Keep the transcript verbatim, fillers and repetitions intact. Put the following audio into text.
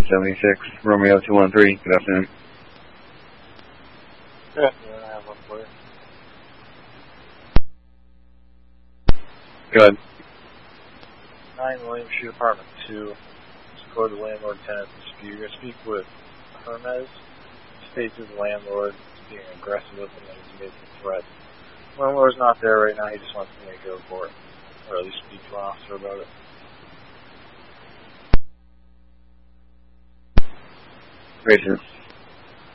seventy-six, Romeo two one three. Good afternoon. Good afternoon. I have one for you. Go ahead. nine William Street, Apartment two. Score the landlord-tenant dispute. You're going to speak with Hermes. States that the landlord is being aggressive with him and he's making threats. The landlord's not there right now. He just wants to make a report, or at least speak to an officer about it. Racist.